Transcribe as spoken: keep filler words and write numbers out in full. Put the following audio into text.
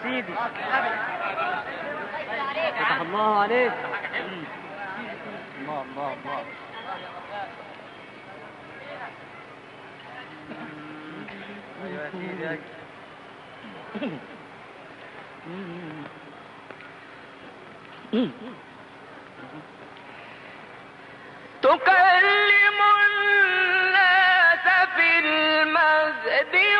سيدي. فتح الله عليك. الله الله الله. ايوه يا سيدي. تكلم الناس في المهد